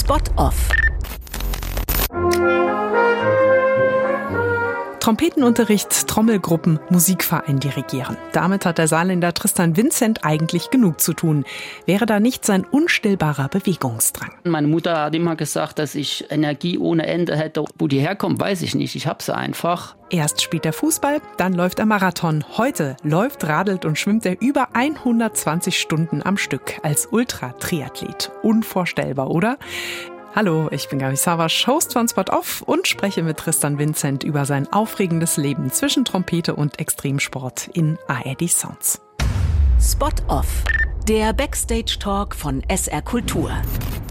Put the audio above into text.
Spot Off. Trompetenunterricht, Trommelgruppen, Musikverein dirigieren. Damit hat der Saarländer Tristan Vincent eigentlich genug zu tun. Wäre da nicht sein unstillbarer Bewegungsdrang? Meine Mutter hat immer gesagt, dass ich Energie ohne Ende hätte. Wo die herkommt, weiß ich nicht. Ich habe sie einfach. Erst spielt er Fußball, dann läuft er Marathon. Heute läuft, radelt und schwimmt er über 120 Stunden am Stück als Ultra-Triathlet. Unvorstellbar, oder? Hallo, ich bin Gabi Savas, Host von Spot Off und spreche mit Tristan Vincent über sein aufregendes Leben zwischen Trompete und Extremsport in ARD Sounds. Spot Off, der Backstage-Talk von SR Kultur.